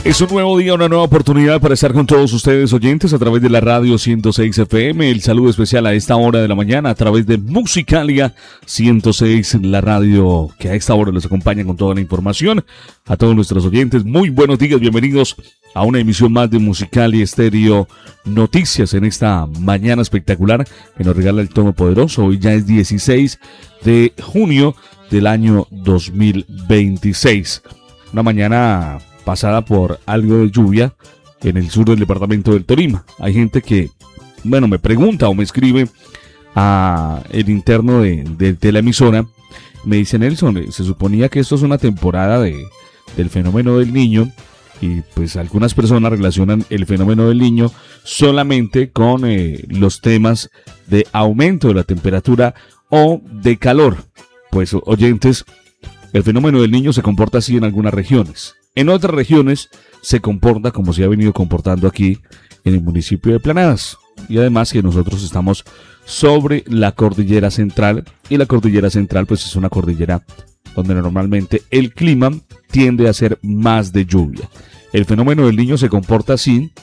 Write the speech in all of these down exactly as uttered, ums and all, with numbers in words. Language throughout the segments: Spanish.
Es un nuevo día, una nueva oportunidad para estar con todos ustedes oyentes a través de la radio ciento seis F M. El saludo especial a esta hora de la mañana a través de Musicalia ciento seis, la radio que a esta hora les acompaña con toda la información. A todos nuestros oyentes, muy buenos días, bienvenidos a una emisión más de Musicalia Estéreo Noticias en esta mañana espectacular que nos regala el tono poderoso. Hoy ya es dieciséis de junio del año dos mil veintiséis. Una mañana pasada por algo de lluvia en el sur del departamento del Tolima. Hay gente que, bueno, me pregunta o me escribe a el interno de, de, de la emisora. Me dice: Nelson, se suponía que esto es una temporada de, del fenómeno del Niño, y pues algunas personas relacionan el fenómeno del Niño solamente con eh, los temas de aumento de la temperatura o de calor. Pues, oyentes, el fenómeno del Niño se comporta así en algunas regiones. En otras regiones se comporta como se ha venido comportando aquí en el municipio de Planadas. Y además que nosotros estamos sobre la cordillera central, y la cordillera central pues es una cordillera donde normalmente el clima tiende a ser más de lluvia. El fenómeno del Niño se comporta así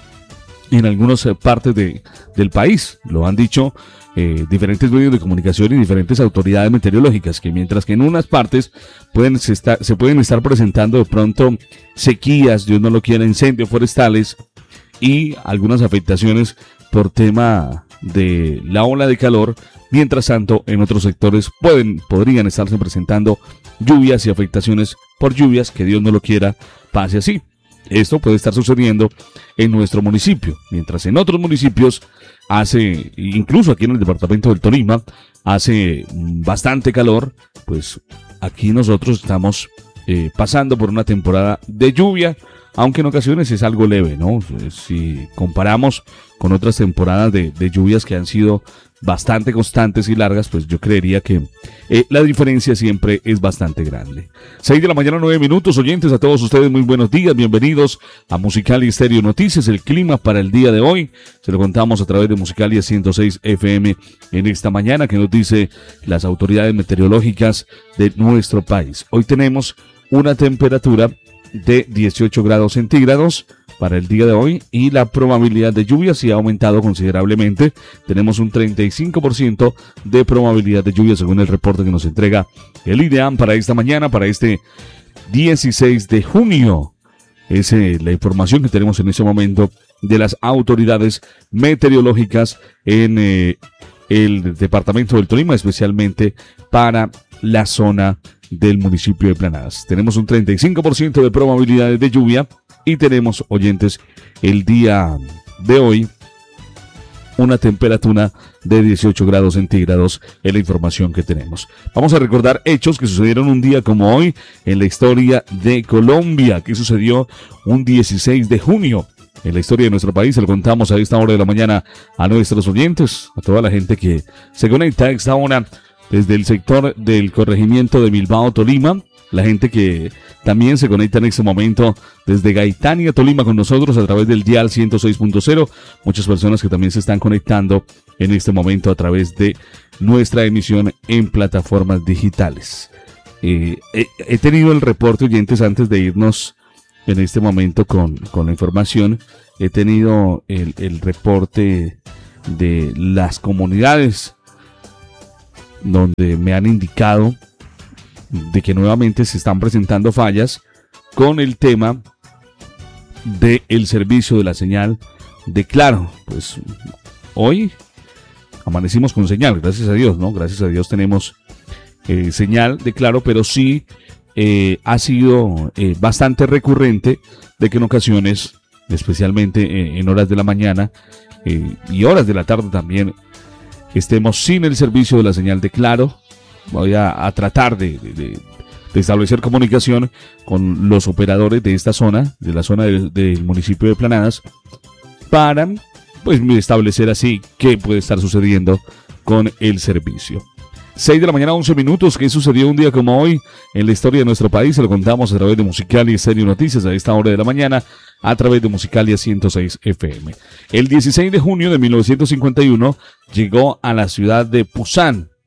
en algunas partes de, del país. Lo han dicho eh, diferentes medios de comunicación y diferentes autoridades meteorológicas, que mientras que en unas partes pueden se, está, se pueden estar presentando de pronto sequías, Dios no lo quiera, incendios forestales y algunas afectaciones por tema de la ola de calor. Mientras tanto, en otros sectores pueden, podrían estarse presentando lluvias y afectaciones por lluvias, que Dios no lo quiera pase así. Esto puede estar sucediendo en nuestro municipio, mientras en otros municipios hace, incluso aquí en el departamento del Tolima, hace bastante calor. Pues aquí nosotros estamos eh, pasando por una temporada de lluvia, aunque en ocasiones es algo leve, ¿no? Si comparamos con otras temporadas de, de lluvias que han sido bastante constantes y largas, pues yo creería que eh, la diferencia siempre es bastante grande. seis de la mañana, nueve minutos, oyentes, a todos ustedes muy buenos días, bienvenidos a Musicalia Estéreo Noticias. El clima para el día de hoy se lo contamos a través de Musicalia ciento seis F M en esta mañana, que nos dice las autoridades meteorológicas de nuestro país. Hoy tenemos una temperatura de dieciocho grados centígrados para el día de hoy, y la probabilidad de lluvia sí ha aumentado considerablemente. Tenemos un treinta y cinco por ciento de probabilidad de lluvia según el reporte que nos entrega el IDEAM para esta mañana, para este dieciséis de junio. Es eh, la información que tenemos en este momento de las autoridades meteorológicas en eh, el departamento del Tolima, especialmente para la zona del municipio de Planadas. Tenemos un treinta y cinco por ciento de probabilidades de lluvia, y tenemos, oyentes, el día de hoy una temperatura de dieciocho grados centígrados en la información que tenemos. Vamos a recordar hechos que sucedieron un día como hoy en la historia de Colombia, que sucedió un dieciséis de junio. En la historia de nuestro país, se lo contamos a esta hora de la mañana a nuestros oyentes, a toda la gente que se conecta a esta hora desde el sector del corregimiento de Bilbao, Tolima, la gente que también se conecta en este momento desde Gaitania, Tolima, con nosotros a través del dial ciento seis punto cero, muchas personas que también se están conectando en este momento a través de nuestra emisión en plataformas digitales. Eh, he, he tenido el reporte, oyentes, antes de irnos en este momento con, con la información, he tenido el, el reporte de las comunidades donde me han indicado de que nuevamente se están presentando fallas con el tema del servicio de la señal de Claro. Pues hoy amanecimos con señal, gracias a Dios, ¿no? Gracias a Dios tenemos eh, señal de Claro, pero sí eh, ha sido eh, bastante recurrente de que en ocasiones, especialmente eh, en horas de la mañana eh, y horas de la tarde también, estemos sin el servicio de la señal de Claro. Voy a, a tratar de, de, de establecer comunicación con los operadores de esta zona, de la zona del, del municipio de Planadas, para pues establecer así qué puede estar sucediendo con el servicio. seis de la mañana, once minutos. ¿Qué sucedió un día como hoy en la historia de nuestro país? Se lo contamos a través de Musicalia Estéreo Noticias a esta hora de la mañana, a través de Musicalia ciento seis F M. El dieciséis de junio de mil novecientos cincuenta y uno llegó a la ciudad de Pusan,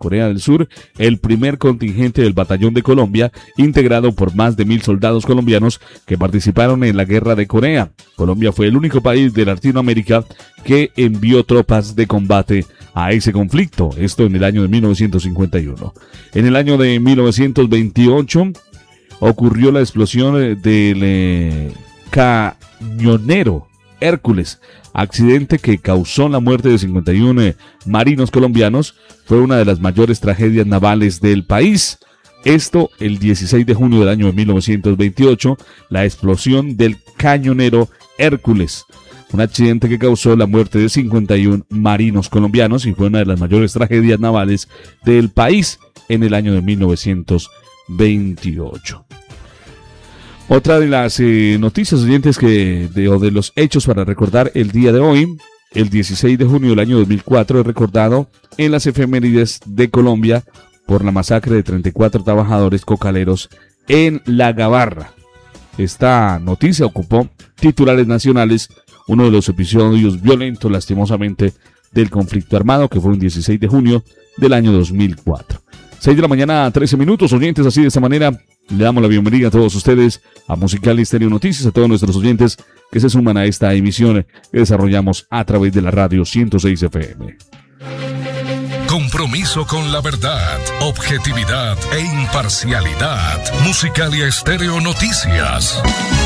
Corea del Sur, el primer contingente del Batallón de Colombia, integrado por más de mil soldados colombianos que participaron en la Guerra de Corea. Colombia fue el único país de Latinoamérica que envió tropas de combate a ese conflicto, esto en el año de mil novecientos cincuenta y uno. En el año de mil novecientos veintiocho ocurrió la explosión del eh, cañonero Hércules, accidente que causó la muerte de cincuenta y uno eh, marinos colombianos. Fue una de las mayores tragedias navales del país. Esto el dieciséis de junio del año de mil novecientos veintiocho, la explosión del cañonero Hércules, un accidente que causó la muerte de cincuenta y uno marinos colombianos y fue una de las mayores tragedias navales del país en el año de mil novecientos veintiocho. Otra de las eh, noticias oyentes que de, o de los hechos para recordar el día de hoy, el dieciséis de junio del año dos mil cuatro, es recordado en las efemérides de Colombia por la masacre de treinta y cuatro trabajadores cocaleros en La Gabarra. Esta noticia ocupó titulares nacionales, uno de los episodios violentos, lastimosamente, del conflicto armado, que fue un dieciséis de junio del año dos mil cuatro. seis de la mañana, trece minutos, oyentes, así de esta manera, le damos la bienvenida a todos ustedes a Musical Estéreo Noticias, a todos nuestros oyentes que se suman a esta emisión que desarrollamos a través de la radio ciento seis F M. Compromiso con la verdad, objetividad e imparcialidad. Musicalia Estéreo Noticias.